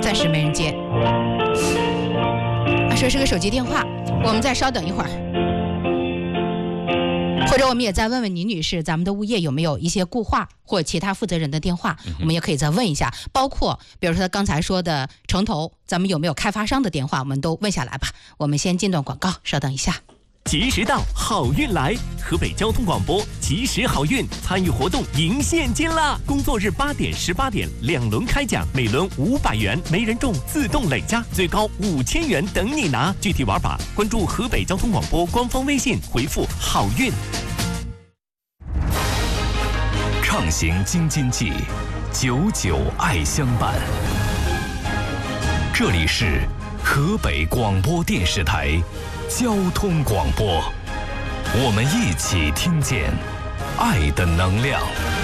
暂时没人接。说是个手机电话，我们再稍等一会儿。或者我们也再问问倪女士，咱们的物业有没有一些固话或其他负责人的电话，我们也可以再问一下。包括比如说他刚才说的城投，咱们有没有开发商的电话，我们都问下来吧。我们先进段广告，稍等一下。 及时到，好运来！河北交通广播及时好运参与活动赢现金啦！工作日8点、18点2轮开奖，每轮500元，没人中自动累加，最高5000元等你拿。具体玩法关注河北交通广播官方微信，回复好运。 畅行京津冀，99爱相伴。这里是河北广播电视台交通广播，我们一起听见爱的能量。